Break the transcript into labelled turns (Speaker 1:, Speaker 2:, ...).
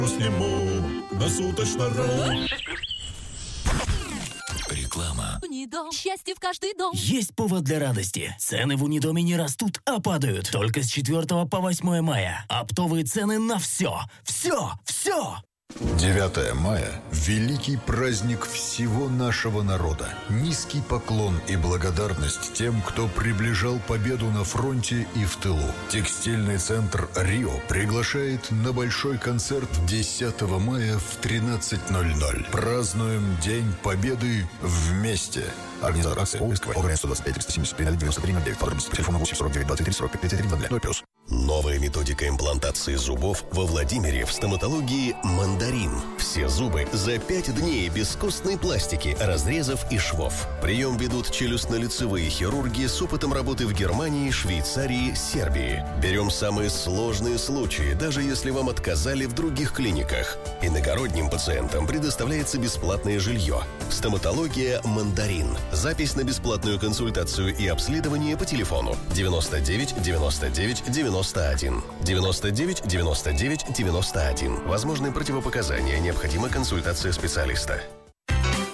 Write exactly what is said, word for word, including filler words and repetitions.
Speaker 1: сниму досуточно.
Speaker 2: Реклама.
Speaker 3: Унидом. Счастье в каждый дом.
Speaker 4: Есть повод для радости. Цены в Унидоме не растут, а падают. Только с четвёртого по восьмое мая. Оптовые цены на все. Все, все.
Speaker 5: девятое мая – великий праздник всего нашего народа. Низкий поклон и благодарность тем, кто приближал победу на фронте и в тылу. Текстильный центр «Рио» приглашает на большой концерт десятого мая в тринадцать ноль ноль. Празднуем День Победы вместе. Организатор акции ООО «ОГРН сто двадцать пять триста семьдесят три девяносто три ноль девять». Подробности по телефону восемь сорок девять двадцать три сорок пять тридцать три ноль плюс.
Speaker 2: Новая методика имплантации зубов во Владимире в стоматологии «Мандарин». Все зубы за пять дней без костной пластики, разрезов и швов. Прием ведут челюстно-лицевые хирурги с опытом работы в Германии, Швейцарии, Сербии. Берем самые сложные случаи, даже если вам отказали в других клиниках. Иногородним пациентам предоставляется бесплатное жилье. Стоматология «Мандарин». Запись на бесплатную консультацию и обследование по телефону девяносто девять девяносто девять девяносто один. девяносто девять девяносто девять девяносто один. Возможны противопоказания, необходима консультация специалиста.